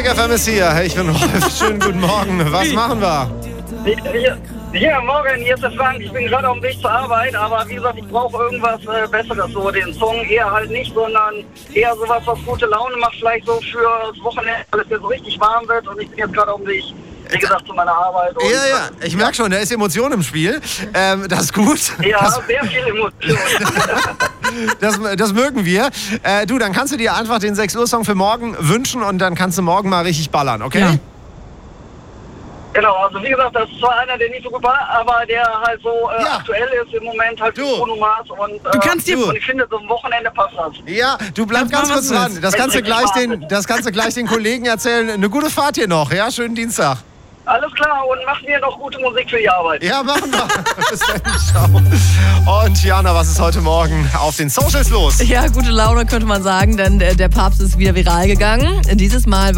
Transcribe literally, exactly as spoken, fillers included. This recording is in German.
Kick F M ist hier. Ich bin Rolf. Schönen guten Morgen. Was machen wir? Ja, morgen, hier ist der Frank. Ich bin gerade auf dem Weg zur Arbeit, aber wie gesagt, ich brauche irgendwas äh, Besseres. So den Song eher halt nicht, sondern eher sowas, was gute Laune macht, vielleicht so für das Wochenende, weil es jetzt so richtig warm wird und ich bin jetzt gerade auf dem Weg, wie gesagt, zu meiner Arbeit. Und, ja, ja, ich merke schon, da ist Emotion im Spiel. Ähm, das ist gut. Ja, das, sehr viel Emotion. das, das mögen wir. Äh, du, dann kannst du dir einfach den sechs Uhr Song für morgen wünschen und dann kannst du morgen mal richtig ballern, okay? Ja. Genau, also wie gesagt, das ist zwar einer, der nicht so gut war, aber der halt so äh, Ja. aktuell ist im Moment halt Du. Bruno Mars und, äh, Du kannst dir- und ich finde, so am Wochenende passt das. Ja, du bleib Dann ganz machen kurz wir's dran. jetzt. Das kannst, du Richtig gleich warm. den, das kannst du gleich den Kollegen erzählen. Eine gute Fahrt hier noch, ja? Schönen Dienstag. Alles klar und macht mir noch gute Musik für die Arbeit. Ja, machen wir. Bis dann, ciao. Und Jana, was ist heute Morgen auf den Socials los? Ja, gute Laune könnte man sagen, denn äh, der Papst ist wieder viral gegangen. Dieses Mal